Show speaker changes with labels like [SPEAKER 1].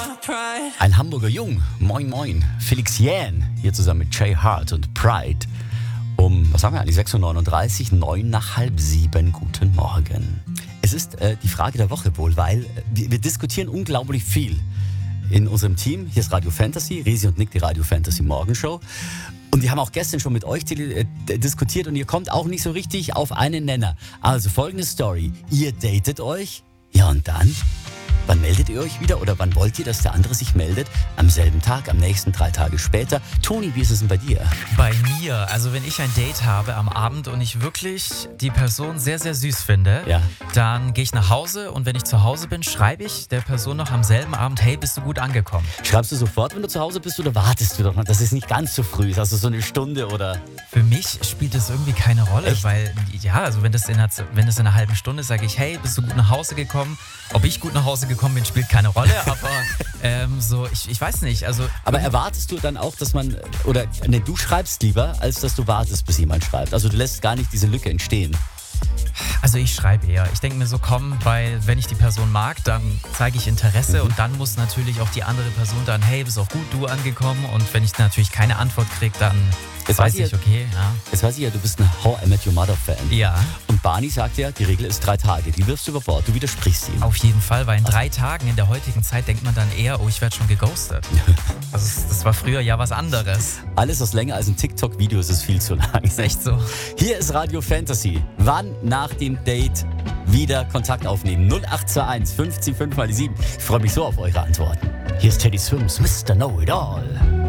[SPEAKER 1] Ein Hamburger Jung, moin moin, Felix Jähn, hier zusammen mit Jay Hart und Pride. Was haben wir eigentlich, 6.39 Uhr, 9 nach halb 7, guten Morgen. Es ist die Frage der Woche wohl, weil wir diskutieren unglaublich viel in unserem Team. Hier ist Radio Fantasy, Resi und Nick, die Radio Fantasy Morgenshow. Und wir haben auch gestern schon mit euch diskutiert und ihr kommt auch nicht so richtig auf einen Nenner. Also folgende Story, ihr datet euch, ja und dann? Wann meldet ihr euch wieder oder wann wollt ihr, dass der andere sich meldet? Am selben Tag, am nächsten, 3 Tage später? Toni, wie ist es denn bei dir?
[SPEAKER 2] Bei mir, also wenn ich ein Date habe am Abend und ich wirklich die Person sehr, sehr süß finde, dann gehe ich nach Hause und wenn ich zu Hause bin, schreibe ich der Person noch am selben Abend, hey, bist du gut angekommen?
[SPEAKER 1] Schreibst du sofort, wenn du zu Hause bist oder wartest du doch noch, dass es nicht ganz so früh ist, also so eine Stunde oder?
[SPEAKER 2] Für mich spielt das irgendwie keine Rolle,
[SPEAKER 1] Echt?
[SPEAKER 2] Weil, ja, also wenn das in einer halben Stunde ist, sage ich, hey, bist du gut nach Hause gekommen? Ob ich gut nach Hause gekommen bin, spielt keine Rolle, aber ich weiß nicht. Also,
[SPEAKER 1] aber erwartest du dann auch, dass du schreibst lieber, als dass du wartest, bis jemand schreibt? Also du lässt gar nicht diese Lücke entstehen.
[SPEAKER 2] Also ich schreibe eher. Ich denke mir so, komm, weil wenn ich die Person mag, dann zeige ich Interesse und dann muss natürlich auch die andere Person dann, hey, bist auch gut du angekommen und wenn ich natürlich keine Antwort kriege, dann weiß ich, okay, ja.
[SPEAKER 1] Jetzt weiß ich ja, du bist ein How I Met Your Mother Fan.
[SPEAKER 2] Ja.
[SPEAKER 1] Und Barney sagt ja, die Regel ist 3 Tage. Die wirfst du über Bord, du widersprichst ihm.
[SPEAKER 2] Auf jeden Fall, weil in 3 Tagen in der heutigen Zeit denkt man dann eher, oh, ich werde schon geghostet. Also das war früher ja was anderes.
[SPEAKER 1] Alles, was länger als ein TikTok-Video ist, ist viel zu lang.
[SPEAKER 2] Ist echt so.
[SPEAKER 1] Hier ist Radio Fantasy. Wann nach dem Date wieder Kontakt aufnehmen? 0821 50 5 mal die 7. Ich freue mich so auf eure Antworten. Hier ist Teddy Swims, Mr. Know It All.